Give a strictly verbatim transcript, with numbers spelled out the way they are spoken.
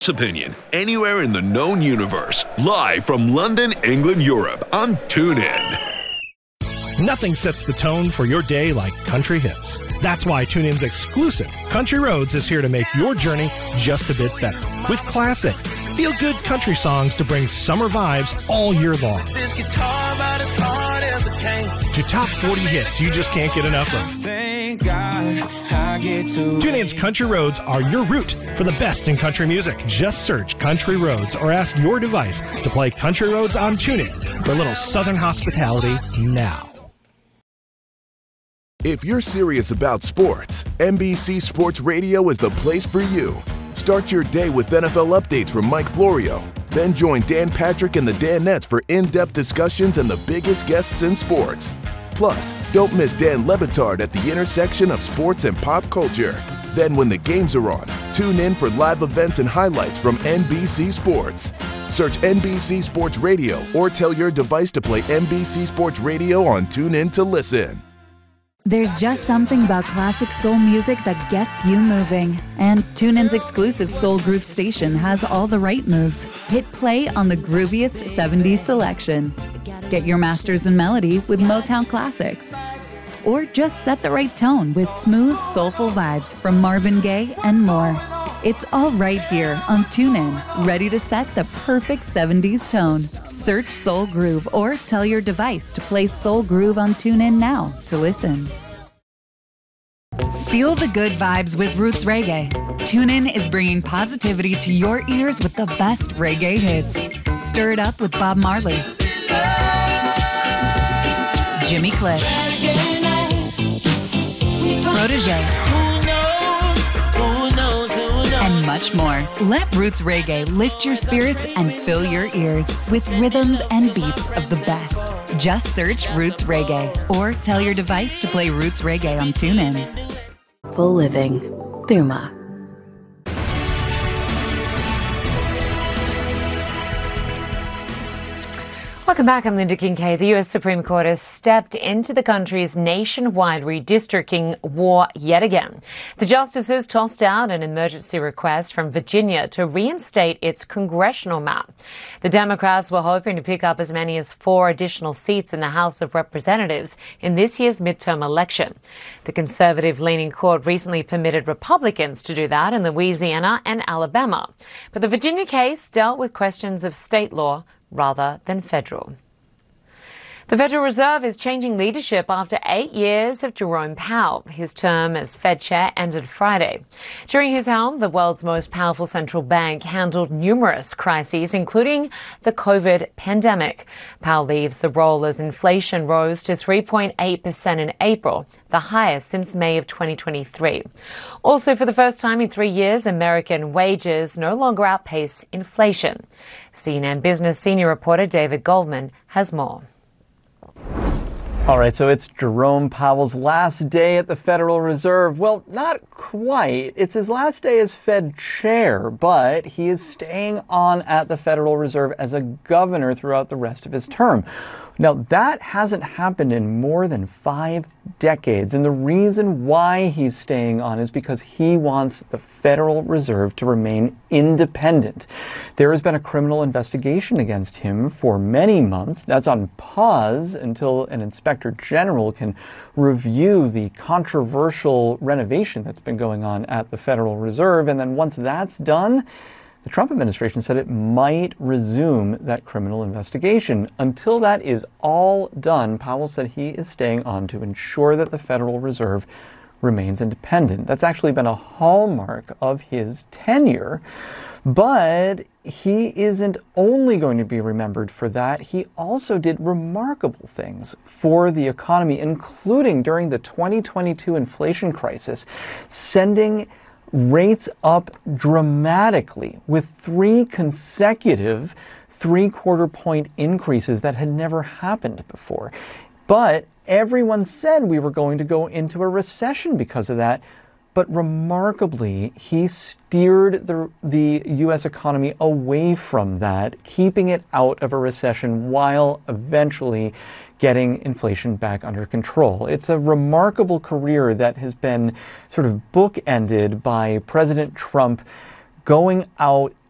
Opinion anywhere in the known universe. Live from London, England, Europe on TuneIn. Nothing sets the tone for your day like country hits. That's why TuneIn's exclusive Country Roads is here to make your journey just a bit better. With classic, feel-good country songs to bring summer vibes all year long. This guitar about as hard as it can. To top forty hits you just can't get enough of. Thank God I get to. TuneIn's Country Roads are your route for the best in country music. Just search Country Roads or ask your device to play Country Roads on TuneIn for a little Southern hospitality now. If you're serious about sports, N B C Sports Radio is the place for you. Start your day with N F L updates from Mike Florio. Then join Dan Patrick and the Danettes for in-depth discussions and the biggest guests in sports. Plus, don't miss Dan Le Batard at the intersection of sports and pop culture. Then when the games are on, tune in for live events and highlights from N B C Sports. Search N B C Sports Radio or tell your device to play N B C Sports Radio on TuneIn to listen. There's just something about classic soul music that gets you moving. And TuneIn's exclusive Soul Groove station has all the right moves. Hit play on the grooviest seventies selection. Get your masters in melody with Motown classics. Or just set the right tone with smooth, soulful vibes from Marvin Gaye and more. It's all right here on TuneIn, ready to set the perfect seventies tone. Search Soul Groove or tell your device to play Soul Groove on TuneIn now to listen. Feel the good vibes with Roots Reggae. TuneIn is bringing positivity to your ears with the best reggae hits. Stir it up with Bob Marley, Jimmy Cliff, Protégé, and much more. Let Roots Reggae lift your spirits and fill your ears with rhythms and beats of the best. Just search Roots Reggae or tell your device to play Roots Reggae on TuneIn. Full living. Thuma. Welcome back. I'm Linda Kincaid. The U S Supreme Court has stepped into the country's nationwide redistricting war yet again. The justices tossed out an emergency request from Virginia to reinstate its congressional map. The Democrats were hoping to pick up as many as four additional seats in the House of Representatives in this year's midterm election. The conservative-leaning court recently permitted Republicans to do that in Louisiana and Alabama. But the Virginia case dealt with questions of state law rather than federal. The Federal Reserve is changing leadership after eight years of Jerome Powell. His term as Fed chair ended Friday. During his helm, the world's most powerful central bank handled numerous crises, including the COVID pandemic. Powell leaves the role as inflation rose to three point eight percent in April, the highest since May of twenty twenty-three. Also, for the first time in three years, American wages no longer outpace inflation. C N N Business senior reporter David Goldman has more. All right, so it's Jerome Powell's last day at the Federal Reserve. Well, not quite. It's his last day as Fed chair, but he is staying on at the Federal Reserve as a governor throughout the rest of his term. Now, that hasn't happened in more than five decades, and the reason why he's staying on is because he wants the Federal Reserve to remain independent. There has been a criminal investigation against him for many months. That's on pause until an inspector general can review the controversial renovation that's been going on at the Federal Reserve, and then once that's done, the Trump administration said it might resume that criminal investigation. Until that is all done, Powell said he is staying on to ensure that the Federal Reserve remains independent. That's actually been a hallmark of his tenure. But he isn't only going to be remembered for that. He also did remarkable things for the economy, including during the twenty twenty-two inflation crisis, sending rates up dramatically with three consecutive three-quarter point increases that had never happened before. But everyone said we were going to go into a recession because of that. But remarkably, he steered the, the U S economy away from that, keeping it out of a recession while eventually getting inflation back under control. It's a remarkable career that has been sort of bookended by President Trump going out